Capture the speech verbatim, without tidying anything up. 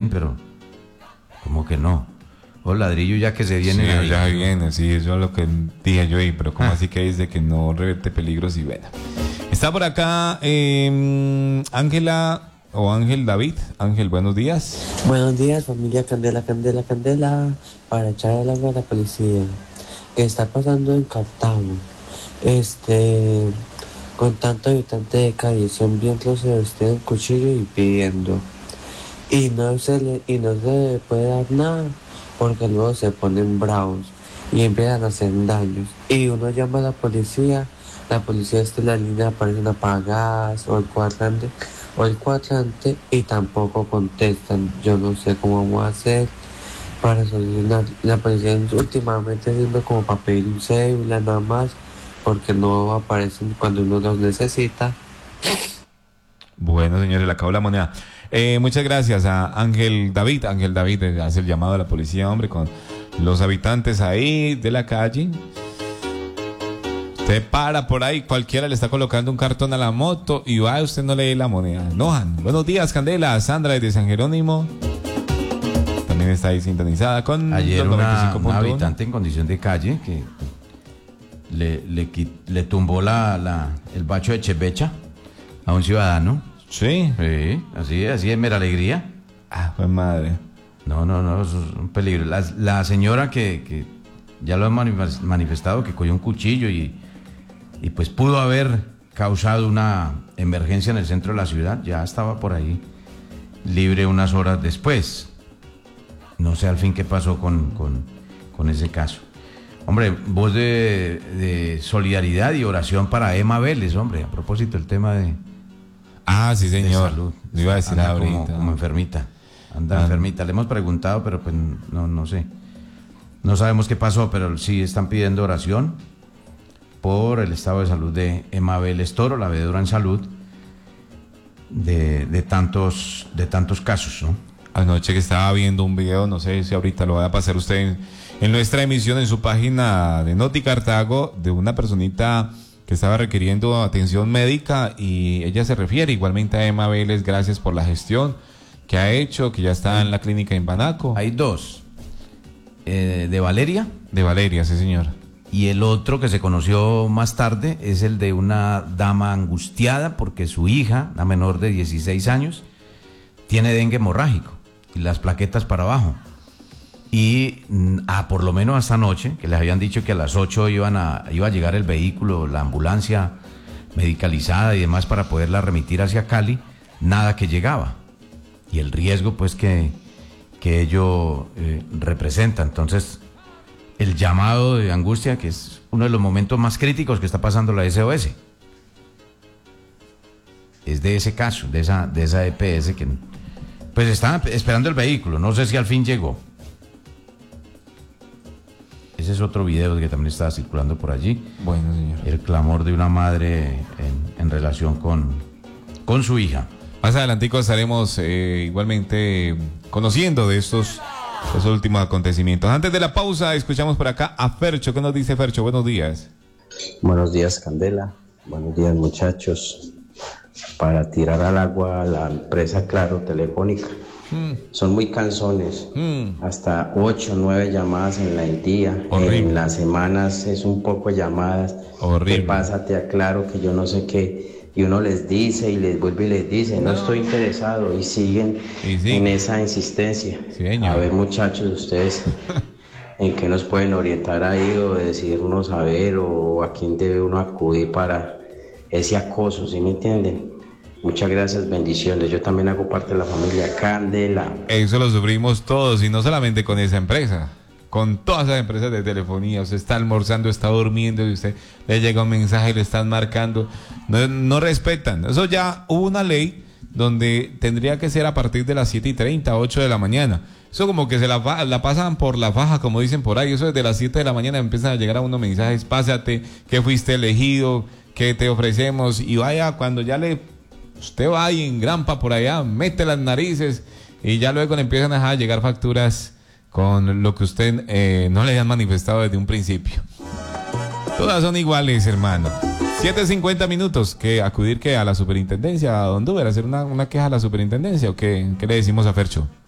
bien, pero como que no. O ladrillo ya que se viene. Sí, ahí, ya ¿no? viene, sí, eso es lo que dije yo, y pero como Ah. así que dice que no reverte peligros y bueno. Está por acá eh, Ángela o Ángel David. Ángel, buenos días. Buenos días, familia Candela, Candela, Candela, para echar el agua a la policía. ¿Qué está pasando en Cartago? Este, con tanto habitante de calle, son bien se vestían el cuchillo y pidiendo. Y no se le, y no se le puede dar nada, porque luego se ponen bravos y empiezan a hacer daños. Y uno llama a la policía, la policía está en la línea, aparecen apagadas, o el cuadrante, o el cuadrante, y tampoco contestan. Yo no sé cómo vamos a hacer para solucionar. La policía últimamente haciendo como para pedir un cédula nada más, porque no aparecen cuando uno los necesita. Bueno, señores, le acabó la moneda. Eh, muchas gracias a Ángel David. Ángel David eh, hace el llamado a la policía, hombre, con los habitantes ahí de la calle. Usted para por ahí, cualquiera le está colocando un cartón a la moto y va, usted no lee la moneda. Enojan. Buenos días, Candela. Sandra desde San Jerónimo también está ahí sintonizada con Ayer los una, noventa y cinco punto una uno. habitante en condición de calle que le, le, qui- le tumbó la, la, el bacho de Chepecha a un ciudadano. Sí. Sí, así, así es mera alegría. Ah, pues madre. No, no, no, eso es un peligro. La, la señora que, que ya lo ha manif- manifestado, que cogió un cuchillo y, y pues pudo haber causado una emergencia en el centro de la ciudad, ya estaba por ahí libre unas horas después. No sé al fin qué pasó con, con, con ese caso. Hombre, voz de, de solidaridad y oración para Emma Vélez, hombre, a propósito del tema de, Ah, sí, de señor. salud. Lo iba a decir Anda ahorita. como, como enfermita. Anda Ah. enfermita. Le hemos preguntado, pero pues no, no sé. No sabemos qué pasó, pero sí están pidiendo oración por el estado de salud de Emma Vélez Toro, la veedora en salud de, de tantos, de tantos casos, ¿no? Anoche que estaba viendo un video, no sé si ahorita lo va a pasar usted en, en nuestra emisión en su página de Noti Cartago, de una personita que estaba requiriendo atención médica y ella se refiere igualmente a Emma Vélez, gracias por la gestión que ha hecho, que ya está en la clínica en Banaco. Hay dos, eh, de Valeria, De Valeria, sí señor. y el otro que se conoció más tarde es el de una dama angustiada porque su hija, la menor de dieciséis años, tiene dengue hemorrágico y las plaquetas para abajo. Y mm, ah, por lo menos hasta anoche, que les habían dicho que a las ocho iban a, iba a llegar el vehículo, la ambulancia medicalizada y demás para poderla remitir hacia Cali, nada que llegaba. Y el riesgo pues que, que ello eh, representa. Entonces, el llamado de angustia, que es uno de los momentos más críticos que está pasando la S O S, es de ese caso, de esa, de esa E P S que pues estaban esperando el vehículo, no sé si al fin llegó. Ese es otro video que también estaba circulando por allí. Bueno, señor. El clamor de una madre en, en relación con, con su hija. Más adelantico estaremos eh, igualmente conociendo de estos, estos últimos acontecimientos. Antes de la pausa, escuchamos por acá a Fercho. ¿Qué nos dice Fercho? Buenos días. Buenos días, Candela. Buenos días, muchachos. Para tirar al agua a la empresa Claro Telefónica. Mm. Son muy cansones. Mm. Hasta ocho, nueve llamadas en el día. Horrible. En las semanas es un poco llamadas. Horrible. Que pásate a Claro, que yo no sé qué. Y uno les dice y les vuelve y les dice, no, no estoy interesado. Y siguen Y sí. en esa insistencia. Sí, señor. A ver, muchachos, ustedes en qué nos pueden orientar ahí o decirnos a ver o a quién debe uno acudir para ese acoso, ¿sí me entienden? Muchas gracias, bendiciones. Yo también hago parte de la familia Candela. Eso lo sufrimos todos y no solamente con esa empresa, con todas las empresas de telefonía. Usted está almorzando, está durmiendo y usted le llega un mensaje y le están marcando. No, no respetan. Eso ya hubo una ley donde tendría que ser a partir de las siete y treinta, ocho de la mañana. Eso como que se la, la pasan por la faja, como dicen por ahí. Eso desde las siete de la mañana empiezan a llegar a unos mensajes, pásate, que fuiste elegido, que te ofrecemos. Y vaya, cuando ya le, usted va y engrampa por allá, mete las narices y ya luego le empiezan a llegar facturas con lo que usted eh, no le habían manifestado desde un principio. Todas son iguales, hermano. siete cincuenta minutos, que acudir que a la superintendencia, a Honduras, hacer una, una queja a la superintendencia, o qué, qué le decimos a Fercho.